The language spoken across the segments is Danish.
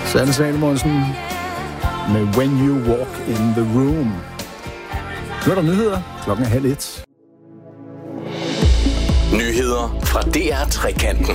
Sanne Salomonsen med When You Walk in the Room. Nu er der nyheder. Klokken er 12:30. Nyheder fra DR-trekanten.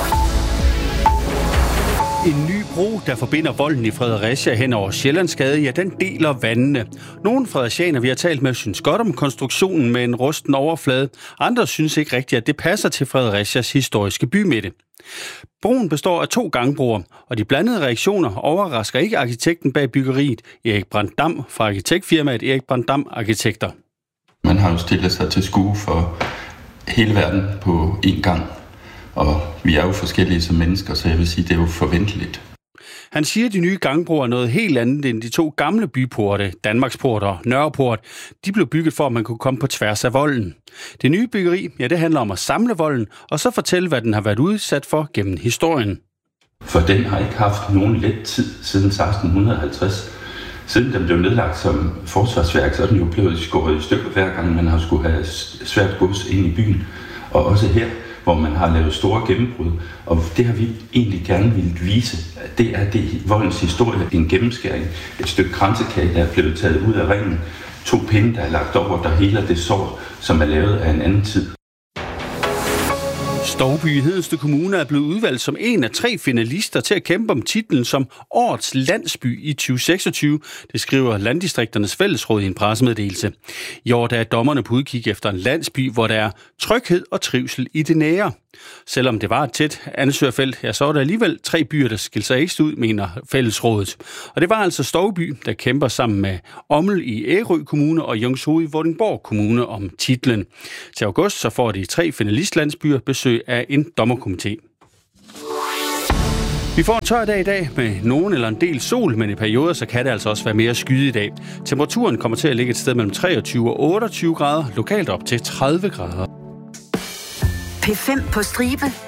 En ny bro, der forbinder Volden i Fredericia hen over Sjællandsgade, ja, den deler vandene. Nogle fredericianer, vi har talt med, synes godt om konstruktionen med en rusten overflade. Andre synes ikke rigtigt, at det passer til Fredericias historiske bymidte. Broen består af 2 gangbroer, og de blandede reaktioner overrasker ikke arkitekten bag byggeriet, Erik Brandt-Dam fra arkitektfirmaet Erik Brandt-Dam Arkitekter. Man har jo stillet sig til skue for hele verden på én gang. Og vi er jo forskellige som mennesker, så jeg vil sige, det er jo forventeligt. Han siger, at de nye gangbroer er noget helt andet end de 2 gamle byporte, Danmarksport og Nørreport. De blev bygget for, at man kunne komme på tværs af volden. Det nye byggeri, ja, det handler om at samle volden, og så fortælle, hvad den har været udsat for gennem historien. For den har ikke haft nogen let tid siden 1650. Siden den blev nedlagt som forsvarsværk, så er den jo blevet skåret i stykker hver gang, man har skulle have svært gods ind i byen. Og også her, hvor man har lavet store gennembrud. Og det har vi egentlig gerne ville vise. Det er voldens historie, en gennemskæring. Et stykke kransekage, der er blevet taget ud af ringen. 2 pinde, der er lagt over, der heler det sår, som er lavet af en anden tid. Stouby i Hedensted Kommune er blevet udvalgt som en af 3 finalister til at kæmpe om titlen som Årets Landsby i 2026. Det skriver Landdistrikternes Fællesråd i en pressemeddelelse. I år der er dommerne på udkig efter en landsby, hvor der er tryghed og trivsel i det nære. Selvom det var et tæt ansøgerfelt, ja, så er der alligevel 3 byer, der skiller sig ekstra ud, mener Fællesrådet. Og det var altså Stouby, der kæmper sammen med Ommel i Ærø Kommune og Jungshoved i Vordingborg Kommune om titlen. Til august så får de 3 finalistlandsbyer besøg af en dommerkomité. Vi får en tør dag i dag med nogen eller en del sol, men i perioder så kan det altså også være mere skyet i dag. Temperaturen kommer til at ligge et sted mellem 23 og 28 grader, lokalt op til 30 grader. P5 på stribe.